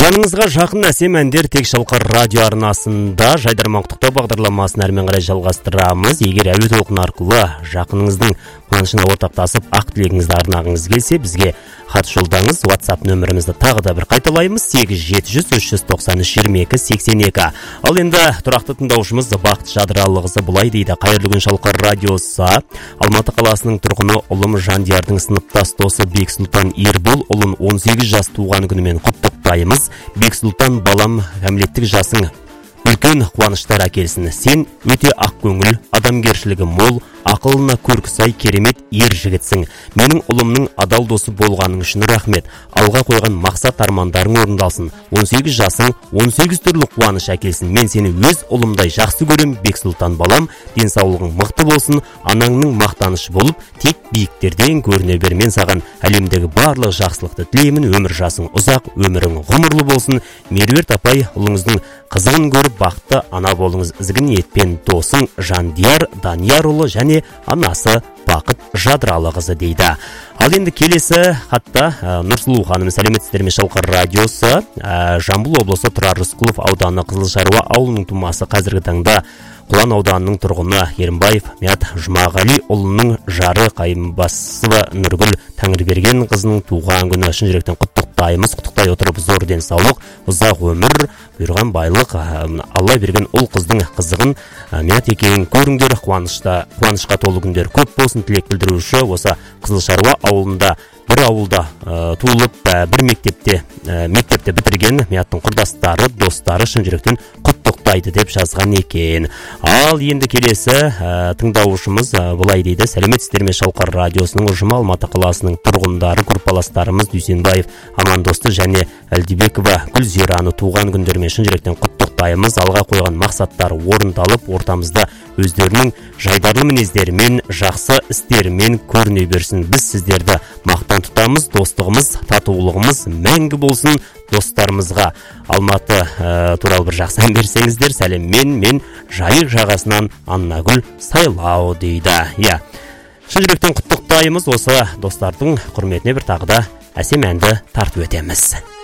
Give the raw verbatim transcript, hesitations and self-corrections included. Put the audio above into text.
Жаныңызға жақын әсем әндер тек шалқар радио арнасында жайдарман құттықтау бағдарламасын әрмен қарай жалғастырамыз. Егер әуе толқыны арқылы жақыныңыздың қуанышына ортақтасып ақ тілегіңізді арнағыңыз келсе, бізге хат жолдаңыз. WhatsApp нөмірімізді тағы да бір қайталаймыз: сегіз жеті жүз үш жүз тоқсан үш жиырма екі сексен екі. Ал енді тұрақты тыңдаушымыз Бақыт Жадыралығызы былай дейді: қайырлы күн шалқар радиосы. Алматы қаласының тұрғыны ұлым Жандиярдың сыныптас досы Бексұлтан Ербол ұлын он сегіз жас туған күнімен құттықтаймыз. Бексұлтан балам, кәмелеттік жасың үлкен қуаныштар әкелсін. Сен өте ақ көңіл, адамгершілігі мол, ақылына көркі сай керемет ер жігітсің. Менің ұлымның адал досы болғаның үшін рахмет. Алға қойған мақсат армандарың орындалсын. он сегіз жасың он сегіз түрлі қуаныш әкелсін. Мен сені өз ұлымдай жақсы көрем, Бексұлтан балам. Денсаулығың мықты болсын, анаңның мақтанышы болып, тек биіктерден көріне бер. Мен саған әлемдегі барлық жақсылықты тілеймін. Өмір жасың ұзақ, өмірің ғұмырлы болсын. Меруерт апай, ұлыңыздың қызығын көріп бақытты ана болыңыз. Ізгі ниетпен досың Жандияр Даниярұлы және анасы Бақыт Жадыралығызы дейді. Ал енді келесі хатта Нұрсұлу ханым: сәлеметсіздер ме шалқар радиосы. Жамбыл облысы Тұрар Рысқұлов ауданы Қызылшаруа ауылының тумасы, қазіргі таңда Құлан ауданының тұрғыны Ерімбаев Мият Жұмағали ұлының жары Қайымбасова Нұргүл Тәңірберген қызының туған күні. Шын жүректен құттықтаймыз. Құттықтай отырып зор денсаулық, ұзақ өмір, бұйырған байлық, Алла берген ұл қыздың қызығын Мият екеуін көріңдер. Қуанышта, қуанышқа толы күндер көп болсын. Тілек білдіруші осы Қызылшаруа ауылында бір ауылда ә, туылып, ә, бір мектепте ә, мектепте бітірген Мияттың құрдастары, достары шын жүректен құттықтайды деп жазған екен. Ал енді келесі ә, тыңдаушымыз ә, былай дейді: сәлеметсіздер ме шалқар радиосының ұжымы, Алматы қаласының тұрғындары, группаластарымыз Дүйсенбаев Амандосты және Әлдибекова Гүлзираны туған күндерімен шын жүректен құттықтаймыз. Алға қойған мақсаттар орындалып, ортамызда өздерінің жайдарлы мінездерімен, жақсы істерімен көріне берсін. Біз сіздерді мақтан тұтамыз. Достығымыз, татулығымыз мәңгі болсын. Достарымызға Алматы ә, туралы бір жақсы ән берсеңіздер. Сәлеммен, мен Жайық жағасынан Аннагүл Сайлау дейді. Иә, шын жүректен құттықтаймыз. Осы достардың құрметіне бір тағы да әсем әнді тартып өтеміз.